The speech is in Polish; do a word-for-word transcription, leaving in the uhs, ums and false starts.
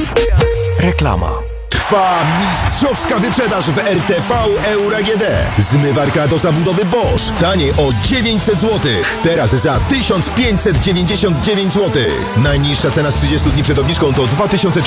Reklama. Trwa mistrzowska wyprzedaż w R T V Euro A G D. Zmywarka do zabudowy Bosch. Taniej o dziewięćset złotych. Teraz za tysiąc pięćset dziewięćdziesiąt dziewięć złotych. Najniższa cena z trzydziestu dni przed obniżką to dwa tysiące